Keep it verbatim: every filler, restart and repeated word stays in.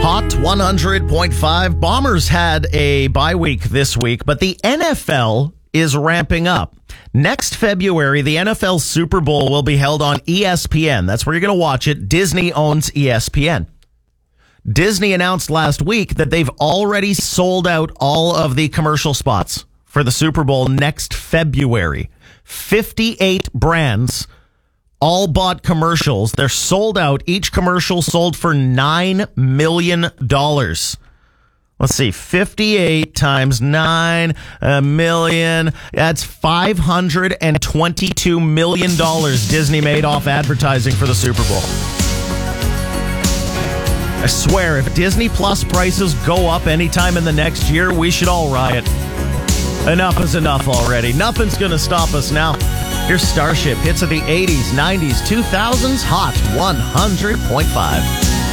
Hot one hundred point five. Bombers had a bye week this week, but the N F L is ramping up. Next February, the N F L Super Bowl will be held on E S P N. That's where you're going to watch it. Disney owns E S P N. Disney announced last week that they've already sold out all of the commercial spots for the Super Bowl next February. fifty-eight brands all bought commercials. They're sold out. Each commercial sold for nine million dollars. Let's see, fifty-eight times nine a million. That's five hundred twenty-two million dollars Disney made off advertising for the Super Bowl. I swear, if Disney Plus prices go up anytime in the next year, we should all riot. Enough is enough already. Nothing's going to stop us now. Here's Starship, hits of the eighties, nineties, two thousands, Hot one hundred point five.